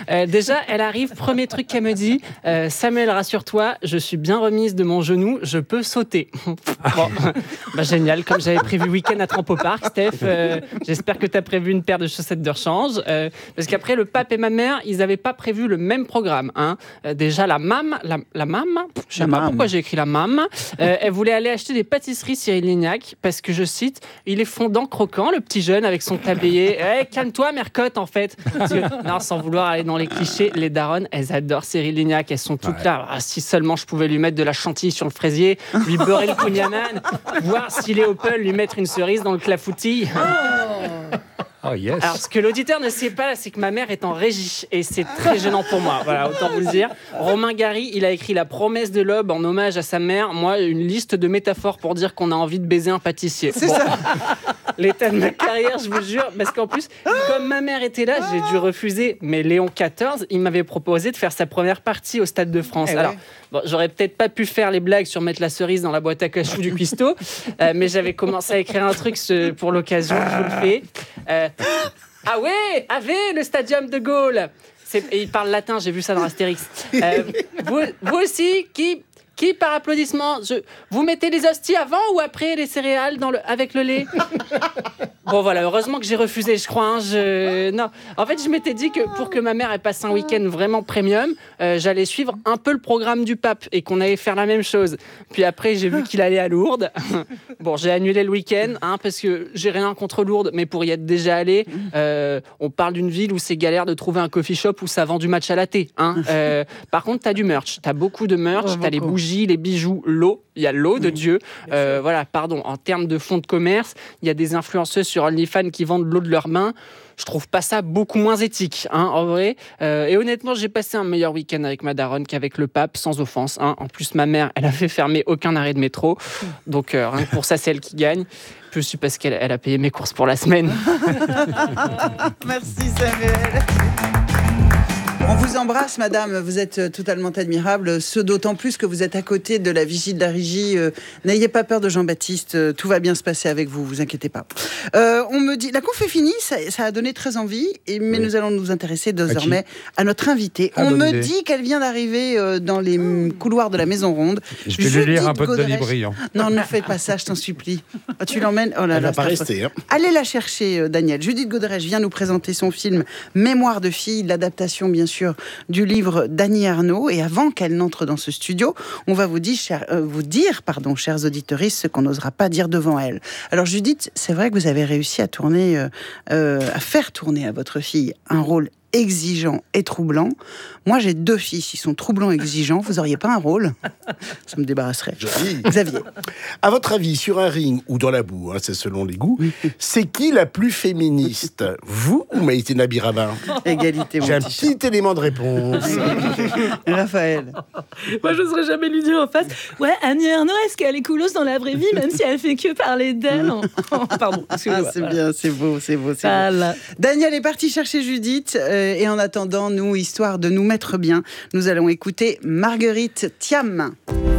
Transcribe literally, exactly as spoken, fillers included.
Euh, déjà, elle arrive, premier truc qu'elle me dit, euh, Samuel, rassure-toi, je suis bien remise de mon genou, je peux sauter. Bon, bah, génial, comme j'avais prévu week-end à Trampopark, Steph, euh, j'espère que tu as prévu une paire de chaussettes de rechange, euh, parce qu'après, le pape et ma mère, ils n'avaient pas prévu le même programme. Hein. Euh, déjà, la mam, la, la mam, je sais pas pourquoi j'ai écrit la mam, euh, elle voulait aller acheter des pâtisseries Cyril Lignac, parce que, je cite, il est fondant croquant, le petit jeune, avec son tablier. Hey, calme-toi, Mercotte, en fait. Parce que, non, sans vouloir aller dans les clichés, les daronnes, elles adorent Cyril Lignac, elles sont toutes ouais. là. Ah, si seulement je pouvais lui mettre de la chantilly sur le fraisier, lui beurrer le kouign-amann, voir si Léopold lui mettre une cerise dans le clafoutis. Oh. Oh yes. Alors, ce que l'auditeur ne sait pas, c'est que ma mère est en régie et c'est très gênant pour moi. Voilà, autant vous le dire. Romain Gary, il a écrit La promesse de l'aube en hommage à sa mère. Moi, une liste de métaphores pour dire qu'on a envie de baiser un pâtissier. C'est bon. ça. L'état de ma carrière, je vous jure, parce qu'en plus, comme ma mère était là, j'ai dû refuser. Mais Léon quatorze, il m'avait proposé de faire sa première partie au Stade de France. Eh Alors, ouais. bon, j'aurais peut-être pas pu faire les blagues sur mettre la cerise dans la boîte à cachou du cuistot, euh, mais j'avais commencé à écrire un truc ce, pour l'occasion. Je vous le fais. Euh, Ah ouais, Ave, le stadium de Gaulle. C'est, et il parle latin, j'ai vu ça dans Astérix. Euh, vous, vous aussi, qui, qui par applaudissement, je, vous mettez les hosties avant ou après les céréales dans le, avec le lait? Bon voilà, heureusement que j'ai refusé, je crois. Hein, je... Non. En fait, je m'étais dit que pour que ma mère elle passe un week-end vraiment premium, euh, j'allais suivre un peu le programme du pape et qu'on allait faire la même chose. Puis après, j'ai vu qu'il allait à Lourdes. Bon, j'ai annulé le week-end hein, parce que j'ai rien contre Lourdes, mais pour y être déjà allé, euh, on parle d'une ville où c'est galère de trouver un coffee shop où ça vend du match à la thé. Hein. Euh, par contre, t'as du merch, t'as beaucoup de merch, oh, t'as les bougies, les bijoux, l'eau. Il y a l'eau de Dieu. Euh, voilà, pardon. En termes de fonds de commerce, il y a des influenceuses sur OnlyFans qui vendent l'eau de leurs mains. Je trouve pas ça beaucoup moins éthique, hein, en vrai. Euh, et honnêtement, j'ai passé un meilleur week-end avec ma daronne qu'avec le pape, sans offense. Hein. En plus, ma mère, elle a fait fermer aucun arrêt de métro. Donc, euh, rien que pour ça, c'est elle qui gagne. Plus aussi parce qu'elle elle a payé mes courses pour la semaine. Merci, Samuel. On vous embrasse, madame. Vous êtes totalement admirable. Ce d'autant plus que vous êtes à côté de la vigie de la régie. Euh, n'ayez pas peur de Jean-Baptiste. Euh, tout va bien se passer avec vous. Vous inquiétez pas. Euh, on me dit, la conf est finie. Ça, ça a donné très envie. Et, mais oui. Nous allons nous intéresser désormais à, à notre invitée. Ah, on me idée. dit qu'elle vient d'arriver euh, dans les oh. couloirs de la Maison Ronde. Je vais lui lire un peu de Denis Briand. Non, ne fais pas ça, je t'en supplie. Oh, tu l'emmènes. Oh là Elle là. va pas rester. Hein. Allez la chercher, euh, Daniel. Judith Godrèche vient nous présenter son film Mémoire de fille, l'adaptation bien sûr du livre d'Annie Ernaux. Et avant qu'elle n'entre dans ce studio, on va vous dire, cher, euh, vous dire pardon, chers auditeuristes, ce qu'on n'osera pas dire devant elle. Alors Judith, c'est vrai que vous avez réussi à tourner, euh, euh, à faire tourner à votre fille un rôle exigeant et troublant. Moi, j'ai deux fils qui sont troublants et exigeants. Vous auriez pas un rôle? Ça me débarrasserait. Joli. Xavier. À votre avis, sur un ring ou dans la boue, hein, c'est selon les goûts, c'est qui la plus féministe? Vous ou Maïté Nabirama? Égalité, mon J'ai un petit petit élément de réponse. Raphaël. Moi, je n'oserais jamais lui dire en face. Ouais, Annie Ernaux, est-ce qu'elle est coolos dans la vraie vie, même si elle fait que parler d'elle? Pardon. Ah, c'est voilà. bien, c'est beau, c'est beau, c'est voilà. beau. Daniel est parti chercher Judith. Euh, et en attendant, nous, histoire de nous mettre bien, nous allons écouter Marguerite Thiam.